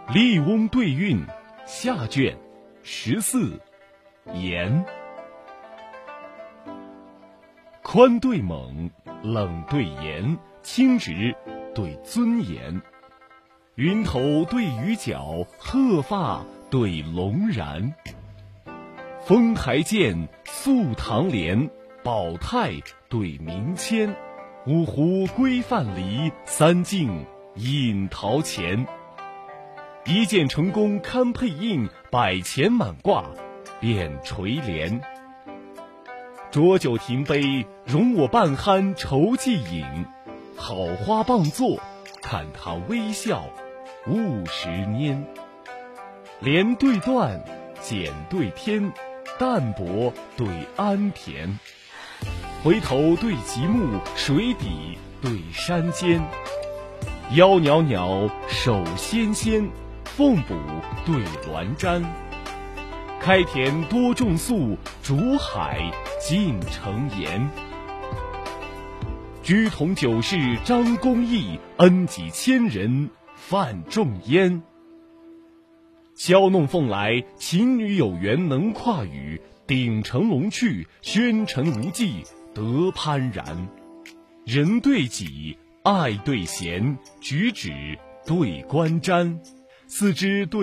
笠翁对韵下卷14言。宽对猛，冷对严，轻直对尊严。云头对雨脚，鹤发对龙髯。丰台见，肃堂帘，宝泰对明谦。五湖归范蠡，三晋引陶潜。一剑成功堪配印，百钱满挂便垂帘。浊酒停杯，容我半酣愁既饮。好花棒坐，看他微笑50年。莲对断，简对天，淡泊对安恬。回头对极目，水底对山间。腰袅袅，手纤纤，凤补对鸾瞻。开田多种粟，竹海尽成盐。居同九世张公义，恩几千人范仲淹。箫弄凤来，琴女有缘能跨羽。鼎成龙去，宣臣无忌得攀然。人对己，爱对贤，举止对观瞻。四肢对